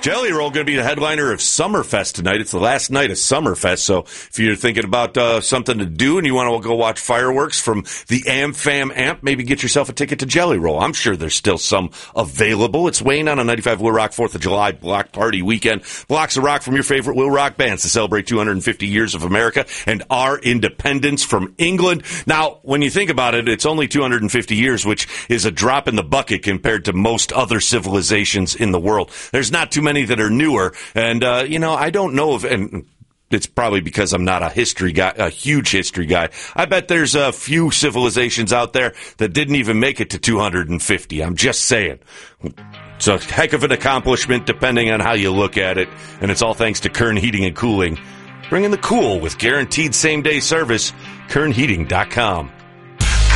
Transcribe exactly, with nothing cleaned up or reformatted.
Jelly Roll going to be the headliner of Summerfest tonight. It's the last night of Summerfest, so if you're thinking about uh, something to do and you want to go watch fireworks from the AmFam Amp, maybe get yourself a ticket to Jelly Roll. I'm sure there's still some available. It's weighing on a ninety-five Will Rock fourth of July block party weekend. Blocks of rock from your favorite Will Rock bands to celebrate two hundred fifty years of America and our independence from England. Now, when you think about it, it's only two hundred fifty years, which is a drop in the bucket compared to most other civilizations in the world. There's not too many that are newer, and uh, you know, I don't know if, and it's probably because I'm not a history guy, a huge history guy. I bet there's a few civilizations out there that didn't even make it to two hundred fifty. I'm just saying. It's a heck of an accomplishment depending on how you look at it, and it's all thanks to Kern Heating and Cooling. Bring in the cool with guaranteed same-day service, kern heating dot com.